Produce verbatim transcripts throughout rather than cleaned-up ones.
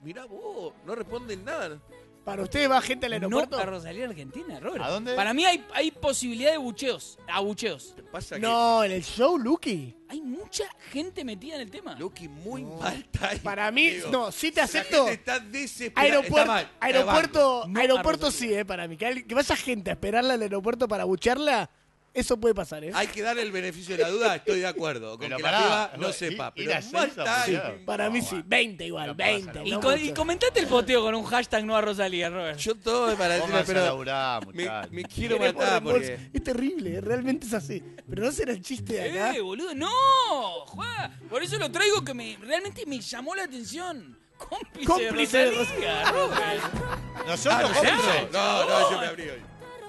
Mirá vos, no responden nada. ¿Para ustedes va gente al aeropuerto? No a Rosalía Argentina, Robert. ¿A dónde? Para mí hay, hay posibilidad de bucheos, abucheos. Pasa No, en el show, Lucky. Hay mucha gente metida en el tema. que Lucky muy mal timing. Para mí, Digo, no, sí te la acepto. gente está desesperada. Aeropuerto, Está mal, aeropuerto, No, aeropuerto a sí, eh, para mí. Que, al- que vaya gente a esperarla al aeropuerto para buchearla, eso puede pasar, ¿eh? Hay que darle el beneficio de la duda, estoy de acuerdo. Con Pero que pará, la piba no ir- sepa. ir Pero a mal Seiza, timing. boludo. Para mí sí, veinte igual, No pasa veinte. nada. Y, no co- mucho. y comentate el poteo con un hashtag no a Rosalía, Robert. Yo todo es para decirle, Pónganse a pero laburar, me, muchachos. me quiero Queremos matar reembolso. porque... Es terrible, realmente es así. Pero no será el chiste de acá. Eh, boludo, no, Juan. Por eso lo traigo que me realmente me llamó la atención. Cómplice, Cómplice de de Rosalía, Robert. Nosotros, Ah, cómplices. ¿nosotros? No, no, yo me abrí hoy.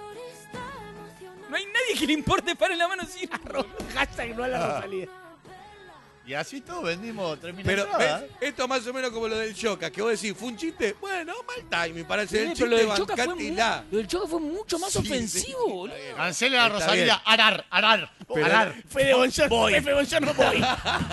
No hay nadie que le importe para la mano sin Hashtag no a la Rosalía. Y así todo vendimos tres mil Pero, entradas. ¿ves? Esto más o menos como lo del Choca, que vos decís, ¿fue un chiste? Bueno, mal timing, para hacer el Pero lo chiste, del Choca fue, mu- bancátela. lo del Choca fue mucho más Sí, ofensivo, sí, boludo. está bien. Cancele a Está Rosalía. bien. Arar, arar, Pero- arar. Fede Bonjour, Voy. Pepe Bonjour no voy.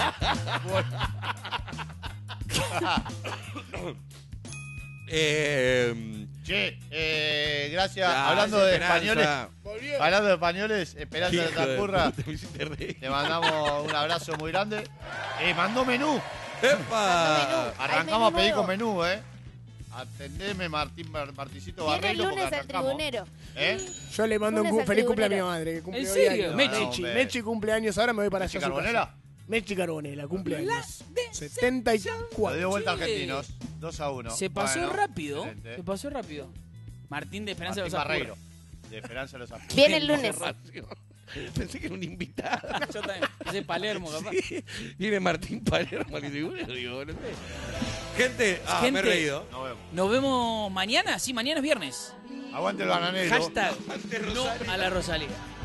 Eh, Che, eh, gracias. ya, Hablando de Esperanza. españoles, hablando de españoles, Esperanza de Hijo de Tacurra, puta, me hiciste reír. te mandamos un abrazo muy grande. Eh, mandó menú. ¡Epa! Arrancamos a menú pedir nuevo. con menú, ¿eh? Atendeme, Martín, Mar- Martincito Viene el Barreiro, porque lunes el arrancamos. tribunero. ¿Eh? Yo le mando un Lunes cu- al feliz cumple a mi tribunero. madre. Que cumple ¿En hoy serio? años. Mechi. Mechi, hombre. Mechi cumpleaños, ahora me voy para ¿Mechi allá. a su casa. Carbonella? Mechi Carbonella, cumpleaños. de setenta y Lo cuatro. dio vuelta a Sí. Argentinos, dos a uno. Se pasó Bueno, rápido. excelente. Se pasó rápido. Martín de Esperanza Martín de los Barreiro, de Esperanza de los Ángeles. Viene el lunes. Pensé que era un invitado. Yo también. Es de Palermo, capaz. Sí, viene Martín Palermo al tribunero, digo, no sé. Gente, ah, me he Gente. reído. Nos vemos. Nos vemos mañana. Sí, mañana es viernes. Aguante el bananero. Hashtag no a la Rosalía.